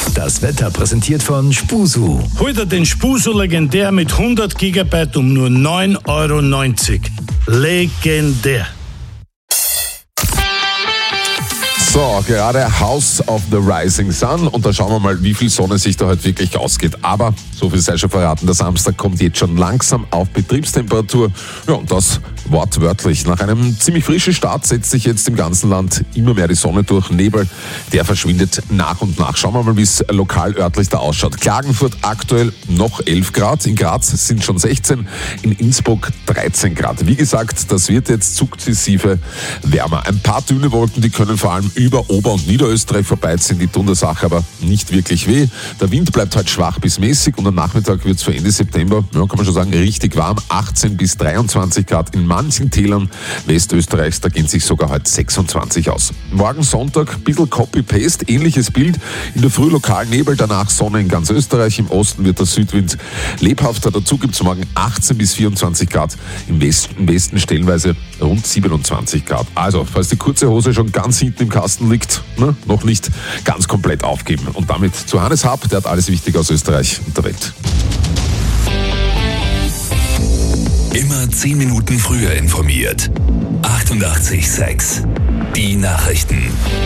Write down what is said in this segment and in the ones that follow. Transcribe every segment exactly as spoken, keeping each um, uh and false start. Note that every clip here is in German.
Das Wetter präsentiert von Spusu. Hol dir den Spusu Legendär mit hundert Gigabyte um nur neun Euro neunzig. Legendär. So, gerade House of the Rising Sun und da schauen wir mal, wie viel Sonne sich da heute wirklich ausgeht. Aber, so viel sei schon verraten, der Samstag kommt jetzt schon langsam auf Betriebstemperatur. Ja, und das wortwörtlich. Nach einem ziemlich frischen Start setzt sich jetzt im ganzen Land immer mehr die Sonne durch. Nebel, der verschwindet nach und nach. Schauen wir mal, wie es lokal örtlich da ausschaut. Klagenfurt aktuell noch elf Grad, in Graz sind schon sechzehn, in Innsbruck dreizehn Grad. Wie gesagt, das wird jetzt sukzessive wärmer. Ein paar dünne Wolken, die können vor allem über Ober- und Niederösterreich vorbeiziehen, die tun der Sache aber nicht wirklich weh. Der Wind bleibt heute schwach bis mäßig und am Nachmittag wird es für Ende September, ja, kann man schon sagen, richtig warm. achtzehn bis dreiundzwanzig Grad in manchen Tälern Westösterreichs, da gehen sich sogar heute sechsundzwanzig aus. Morgen Sonntag, ein bisschen Copy-Paste, ähnliches Bild. In der Früh lokal Nebel, danach Sonne in ganz Österreich. Im Osten wird der Südwind lebhafter. Dazu gibt es morgen achtzehn bis vierundzwanzig Grad. Im Westen, im Westen stellenweise rund siebenundzwanzig Grad. Also, falls die kurze Hose schon ganz hinten im Kasten liegt, ne, noch nicht ganz komplett aufgeben. Und damit zu Hannes Happ, der hat alles Wichtige aus Österreich und der Welt. Immer zehn Minuten früher informiert. achtundachtzig Komma sechs. Die Nachrichten.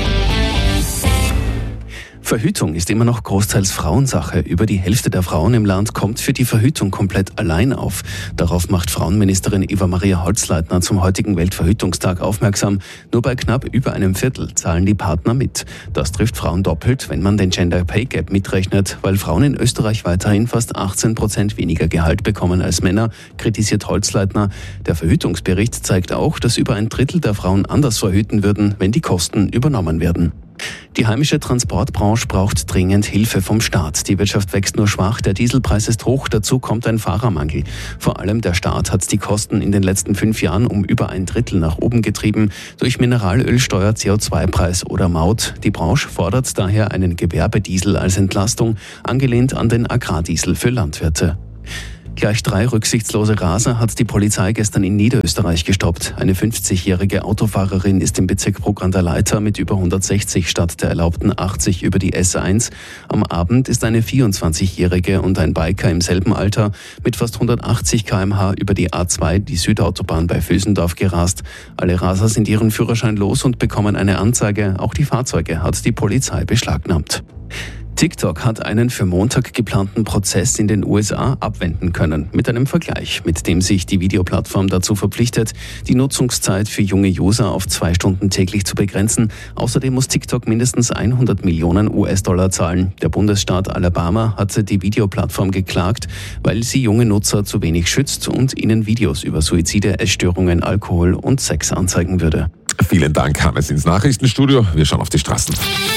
Verhütung ist immer noch großteils Frauensache. Über die Hälfte der Frauen im Land kommt für die Verhütung komplett allein auf. Darauf macht Frauenministerin Eva-Maria Holzleitner zum heutigen Weltverhütungstag aufmerksam. Nur bei knapp über einem Viertel zahlen die Partner mit. Das trifft Frauen doppelt, wenn man den Gender Pay Gap mitrechnet. Weil Frauen in Österreich weiterhin fast achtzehn Prozent weniger Gehalt bekommen als Männer, kritisiert Holzleitner. Der Verhütungsbericht zeigt auch, dass über ein Drittel der Frauen anders verhüten würden, wenn die Kosten übernommen werden. Die heimische Transportbranche braucht dringend Hilfe vom Staat. Die Wirtschaft wächst nur schwach, der Dieselpreis ist hoch, dazu kommt ein Fahrermangel. Vor allem der Staat hat die Kosten in den letzten fünf Jahren um über ein Drittel nach oben getrieben, durch Mineralölsteuer, C O zwei Preis oder Maut. Die Branche fordert daher einen Gewerbediesel als Entlastung, angelehnt an den Agrardiesel für Landwirte. Gleich drei rücksichtslose Raser hat die Polizei gestern in Niederösterreich gestoppt. Eine fünfzigjährige Autofahrerin ist im Bezirk Bruck an der Leitha mit über hundertsechzig statt der erlaubten achtzig über die S eins. Am Abend ist eine vierundzwanzigjährige und ein Biker im selben Alter mit fast hundertachtzig Kilometer pro Stunde über die A zwei, die Südautobahn bei Vösendorf, gerast. Alle Raser sind ihren Führerschein los und bekommen eine Anzeige. Auch die Fahrzeuge hat die Polizei beschlagnahmt. TikTok hat einen für Montag geplanten Prozess in den U S A abwenden können, mit einem Vergleich, mit dem sich die Videoplattform dazu verpflichtet, die Nutzungszeit für junge User auf zwei Stunden täglich zu begrenzen. Außerdem muss TikTok mindestens hundert Millionen U S-Dollar zahlen. Der Bundesstaat Alabama hatte die Videoplattform geklagt, weil sie junge Nutzer zu wenig schützt und ihnen Videos über Suizide, Essstörungen, Alkohol und Sex anzeigen würde. Vielen Dank, Hannes, ins Nachrichtenstudio. Wir schauen auf die Straßen.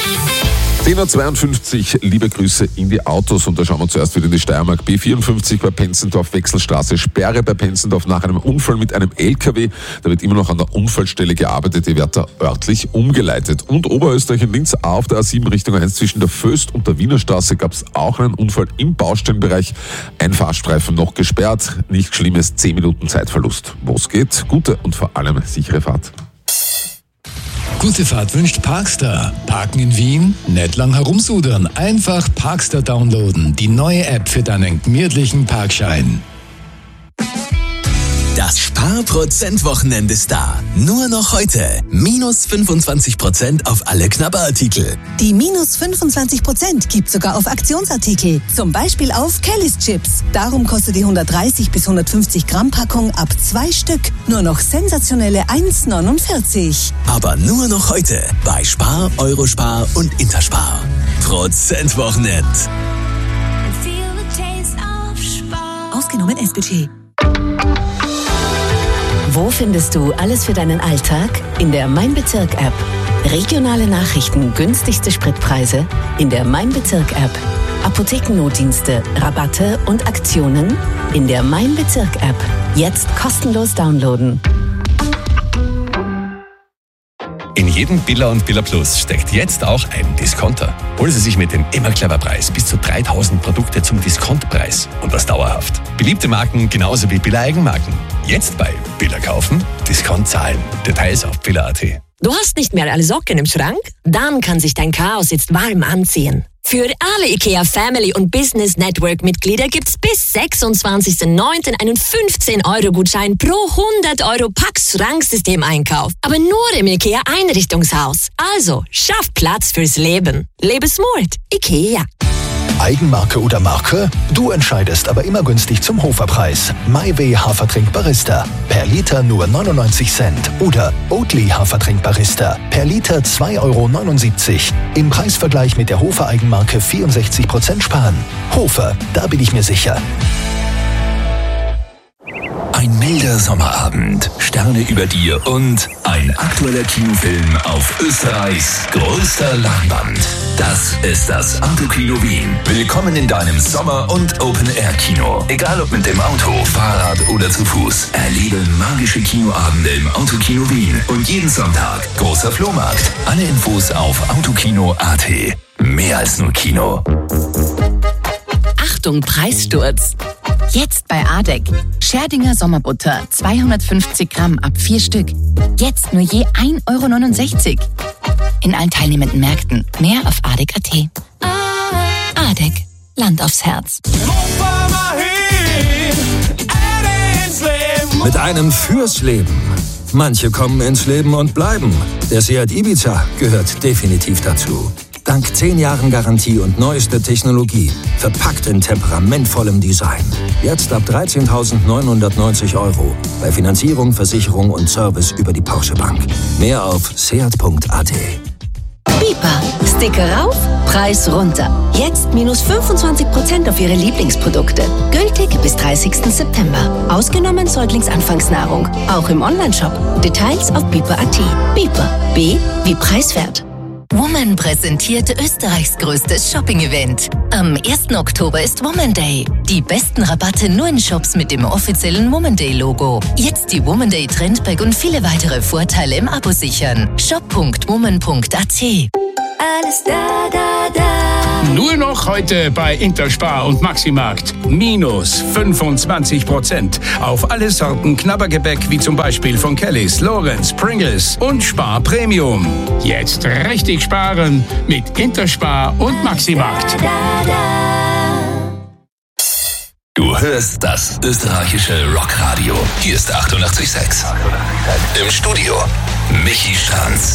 zehn Uhr zweiundfünfzig, liebe Grüße in die Autos und da schauen wir zuerst wieder in die Steiermark. B vierundfünfzig bei Penzendorf, Wechselstraße, Sperre bei Penzendorf nach einem Unfall mit einem L K W. Da wird immer noch an der Unfallstelle gearbeitet, die wird da örtlich umgeleitet. Und Oberösterreich in Linz auf der A sieben Richtung eins zwischen der Föst und der Wiener Straße gab es auch einen Unfall im Baustellenbereich. Ein Fahrstreifen noch gesperrt, nichts Schlimmes, zehn Minuten Zeitverlust. Wo es geht, gute und vor allem sichere Fahrt. Gute Fahrt wünscht Parkstar. Parken in Wien? Nicht lang herumsudern. Einfach Parkstar downloaden. Die neue App für deinen gemütlichen Parkschein. Das Spar-Prozent-Wochenende ist da. Nur noch heute. Minus fünfundzwanzig Prozent auf alle Knabberartikel. Die minus fünfundzwanzig Prozent gibt sogar auf Aktionsartikel. Zum Beispiel auf Kellys Chips. Darum kostet die hundertdreißig bis hundertfünfzig Gramm Packung ab zwei Stück nur noch sensationelle eins neunundvierzig. Aber nur noch heute bei Spar, Eurospar und Interspar. Prozent-Wochenend. Ausgenommen S-Budget. Wo findest du alles für deinen Alltag? In der Mein Bezirk-App. Regionale Nachrichten, günstigste Spritpreise in der Mein Bezirk-App. Apothekennotdienste, Rabatte und Aktionen in der Mein Bezirk-App. Jetzt kostenlos downloaden. In jedem Billa und Billa Plus steckt jetzt auch ein Discounter. Holen Sie sich mit dem Immer Clever Preis bis zu dreitausend Produkte zum Diskontpreis und das dauerhaft. Beliebte Marken genauso wie Billa Eigenmarken. Jetzt bei Billa kaufen, Discount zahlen. Details auf billa punkt at. Du hast nicht mehr alle Socken im Schrank? Dann kann sich dein Chaos jetzt warm anziehen. Für alle IKEA Family und Business Network Mitglieder gibt's bis sechsundzwanzigsten neunten einen fünfzehn Euro Gutschein pro hundert Euro Pax-Schranksystem-Einkauf. Aber nur im IKEA Einrichtungshaus. Also, schaff Platz fürs Leben. Lebe smart. IKEA. Eigenmarke oder Marke? Du entscheidest, aber immer günstig zum Hoferpreis. MyWay Hafertrink Barista. Per Liter nur neunundneunzig Cent. Oder Oatly Hafertrink Barista. Per Liter zwei Euro neunundsiebzig. Im Preisvergleich mit der Hofer Eigenmarke vierundsechzig Prozent sparen. Hofer, da bin ich mir sicher. Ein milder Sommerabend, Sterne über dir und ein aktueller Kinofilm auf Österreichs größter Leinwand. Das ist das Autokino Wien. Willkommen in deinem Sommer- und Open-Air-Kino. Egal ob mit dem Auto, Fahrrad oder zu Fuß. Erlebe magische Kinoabende im Autokino Wien. Und jeden Sonntag großer Flohmarkt. Alle Infos auf autokino punkt a t. Mehr als nur Kino. Achtung, Preissturz! Jetzt bei Adek. Scherdinger Sommerbutter zweihundertfünfzig Gramm ab vier Stück. Jetzt nur je ein Euro neunundsechzig. In allen teilnehmenden Märkten. Mehr auf adek punkt a t. Adek. Land aufs Herz. Mit einem fürs Leben. Manche kommen ins Leben und bleiben. Der Seat Ibiza gehört definitiv dazu. Dank zehn Jahren Garantie und neueste Technologie. Verpackt in temperamentvollem Design. Jetzt ab dreizehntausendneunhundertneunzig Euro. Bei Finanzierung, Versicherung und Service über die Porsche Bank. Mehr auf seat punkt a t. Bipa. Sticker rauf, Preis runter. Jetzt minus fünfundzwanzig Prozent auf Ihre Lieblingsprodukte. Gültig bis dreißigsten September. Ausgenommen Säuglingsanfangsnahrung. Auch im Onlineshop. Details auf bipa punkt a t. Bipa. B wie preiswert. Woman präsentiert Österreichs größtes Shopping-Event. Am ersten Oktober ist Woman Day. Die besten Rabatte nur in Shops mit dem offiziellen Woman Day-Logo. Jetzt die Woman Day Trendbag und viele weitere Vorteile im Abo sichern. shop punkt woman punkt a t. Alles da, da, da. Nur noch heute bei Interspar und Maximarkt. Minus fünfundzwanzig Prozent auf alle Sorten Knabbergebäck wie zum Beispiel von Kellys, Lorenz, Pringles und Spar Premium. Jetzt richtig sparen mit Interspar und Maximarkt. Du hörst das österreichische Rockradio. Hier ist achtundachtzig Komma sechs. Im Studio Michi Stranz.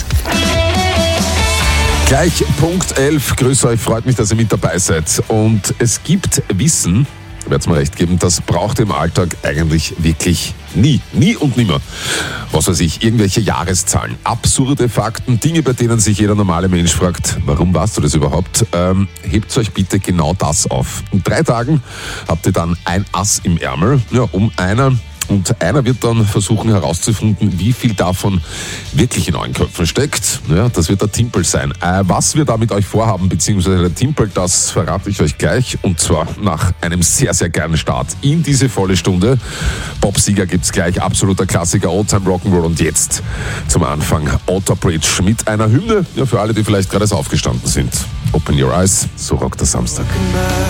Gleich Punkt elf. Grüß euch, freut mich, dass ihr mit dabei seid. Und es gibt Wissen, ich werde es mir recht geben, das braucht im Alltag eigentlich wirklich nie. Nie und nimmer. Was weiß ich, irgendwelche Jahreszahlen, absurde Fakten, Dinge, bei denen sich jeder normale Mensch fragt, warum weißt du das überhaupt? Ähm, hebt euch bitte genau das auf. In drei Tagen habt ihr dann ein Ass im Ärmel, ja, um einer. Und einer wird dann versuchen herauszufinden, wie viel davon wirklich in euren Köpfen steckt. Ja, das wird der Timpel sein. Äh, was wir da mit euch vorhaben, beziehungsweise der Timpel, das verrate ich euch gleich. Und zwar nach einem sehr, sehr geilen Start in diese volle Stunde. Popsieger gibt's gleich, absoluter Klassiker, Oldtime Rock'n'Roll. Und jetzt zum Anfang Outer Bridge mit einer Hymne, ja, für alle, die vielleicht gerade aufgestanden sind. Open Your Eyes, so rockt der Samstag.